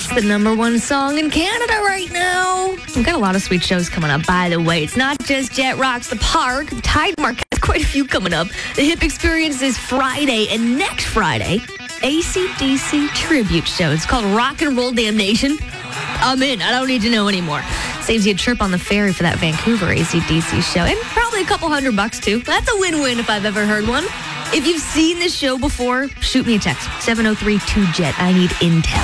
the number one song in Canada right now. We've got a lot of sweet shows coming up, by the way. It's not just Jet Rocks the Park. Tide Mark has quite a few coming up. The Hip Experience is Friday, and next Friday, AC/DC tribute show. It's called Rock and Roll Damnation. I'm in. I don't need to know anymore. Saves you a trip on the ferry for that Vancouver AC/DC show. And probably a couple $100 too. That's a win-win if I've ever heard one. If you've seen this show before, shoot me a text. 703-2-JET. I need intel.